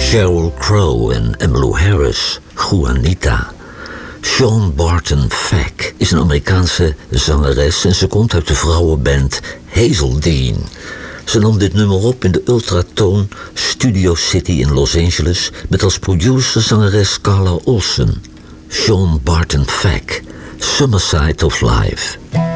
Sheryl Crow en Emmylou Harris, Juanita. Sean Barton Fleck is een Amerikaanse zangeres en ze komt uit de vrouwenband Hazeldean. Ze nam dit nummer op in de Ultratone Studio City in Los Angeles met als producer zangeres Carla Olsen. Sean Barton Fleck, Summer Side of Life.